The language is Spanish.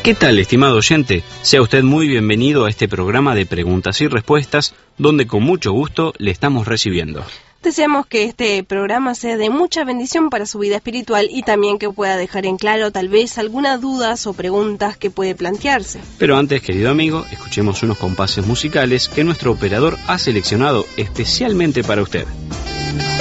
¿Qué tal, estimado oyente? Sea usted muy bienvenido a este programa de preguntas y respuestas, donde con mucho gusto le estamos recibiendo. Deseamos que este programa sea de mucha bendición para su vida espiritual y también que pueda dejar en claro tal vez algunas dudas o preguntas que puede plantearse. Pero antes, querido amigo, escuchemos unos compases musicales que nuestro operador ha seleccionado especialmente para usted.